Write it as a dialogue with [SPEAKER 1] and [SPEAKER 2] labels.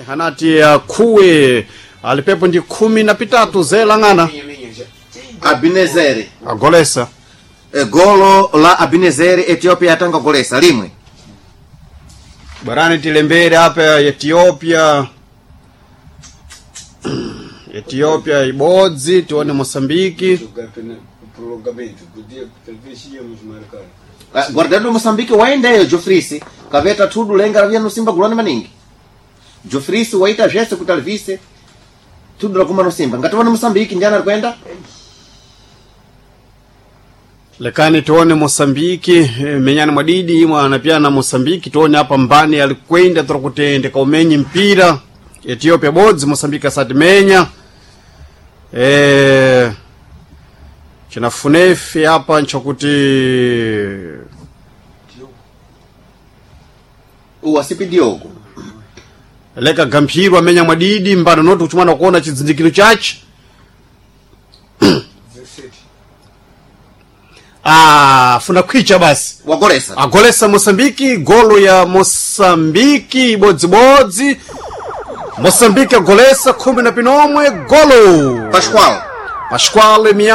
[SPEAKER 1] hanati kuwe alipepo ndi 13 zelang'ana
[SPEAKER 2] Abinezeri
[SPEAKER 1] agolesa
[SPEAKER 2] golo la Abinezeri Ethiopia atanga golesa limwe
[SPEAKER 1] barani tilembere hapa Ethiopia ibodzi tione Mosambiki
[SPEAKER 2] guardando Mosambiki waendeyo Jofrisi kaveta tudo lenga ravia no Simba gulani maningi Jofrisi waita jese kutalvise tudo lakuma no Simba ngatiwana Mosambiki njana kwenda
[SPEAKER 1] lekani tuone Mosambiki menyana mwadidi mwana pia na Mosambiki tuone hapa mbani alikwenda turokutende kaumenyi mpira Ethiopia bodzi Mosambiki asati menya chinafunefi hapa nchokuti
[SPEAKER 2] uwasipi Diogo
[SPEAKER 1] leka gampirwa menya mwadidi mbana notu kuchumana kuona chizindikiro chachi funa kwicha basi agolesa Mosambiki golo ya Mosambiki bodzi Mosambiki agolesa 11 golo
[SPEAKER 2] Pascual